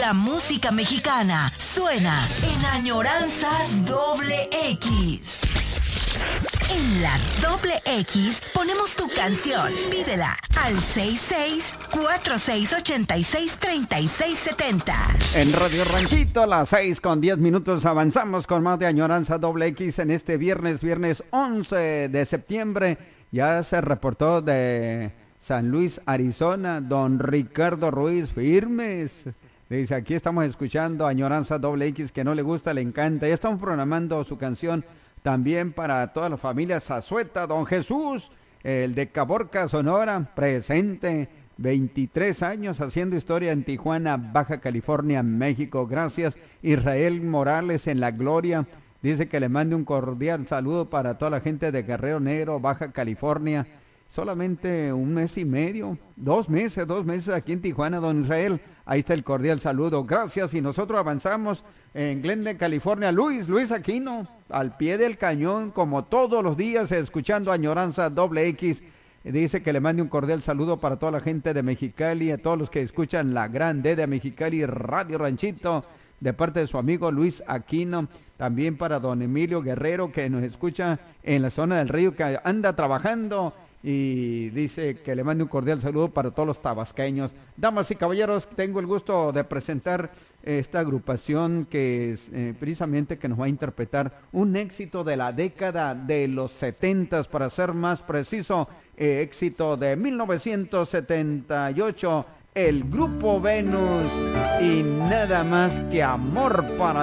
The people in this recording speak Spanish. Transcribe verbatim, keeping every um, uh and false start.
La música mexicana suena en Añoranzas Doble X. En la Doble X ponemos tu canción. Pídela al seis seis cuatro seis ocho seis tres seis siete cero. En Radio Ranchito, a las seis con diez minutos, avanzamos con más de Añoranza Doble X en este viernes, viernes once de septiembre. Ya se reportó de San Luis, Arizona, don Ricardo Ruiz, firmes. Dice, aquí estamos escuchando Añoranza Doble X, que no le gusta, le encanta. Ya estamos programando su canción también para toda la familia Zazueta, don Jesús, el de Caborca, Sonora, presente, veintitrés años haciendo historia en Tijuana, Baja California, México. Gracias. Israel Morales en La Gloria, dice que le mande un cordial saludo para toda la gente de Guerrero Negro, Baja California. Solamente un mes y medio, dos meses, dos meses aquí en Tijuana, don Israel. Ahí está el cordial saludo. Gracias. Y nosotros avanzamos en Glendale, California. Luis, Luis Aquino, al pie del cañón, como todos los días, escuchando Añoranza Doble X. Dice que le mande un cordial saludo para toda la gente de Mexicali, a todos los que escuchan la Gran D de Mexicali, Radio Ranchito, de parte de su amigo Luis Aquino. También para don Emilio Guerrero, que nos escucha en la zona del río, que anda trabajando. Y dice que le mande un cordial saludo para todos los tabasqueños. Damas y caballeros, tengo el gusto de presentar esta agrupación que es eh, precisamente que nos va a interpretar un éxito de la década de los setentas, para ser más preciso, eh, éxito de mil novecientos setenta y ocho, el Grupo Venus, y nada más que Amor para